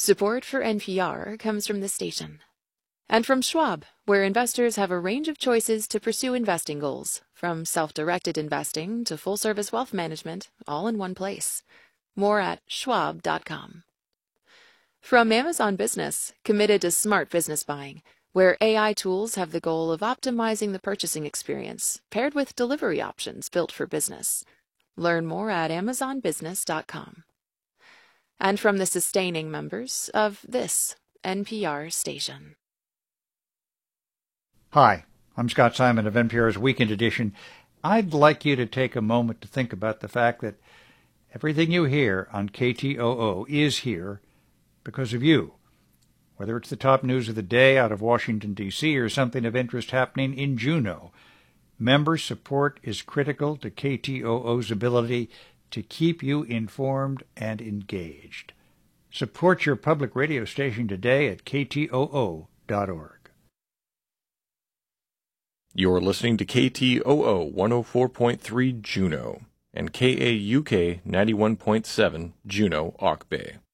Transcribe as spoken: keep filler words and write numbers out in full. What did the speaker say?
Support for N P R comes from the station. And from Schwab, where investors have a range of choices to pursue investing goals, from self-directed investing to full-service wealth management, all in one place. More at schwab dot com. From Amazon Business, committed to smart business buying, where A I tools have the goal of optimizing the purchasing experience, paired with delivery options built for business. Learn more at amazon business dot com. And from the sustaining members of this N P R station. Hi, I'm Scott Simon of N P R's Weekend Edition. I'd like you to take a moment to think about the fact that everything you hear on K T O O is here because of you. Whether it's the top news of the day out of Washington, D C, or something of interest happening in Juneau, member support is critical to K T O O's ability to keep you informed and engaged. Support your public radio station today at K T O O dot org. You're listening to K T O O one oh four point three Juneau and K A U K ninety-one point seven Juneau, Auk Bay.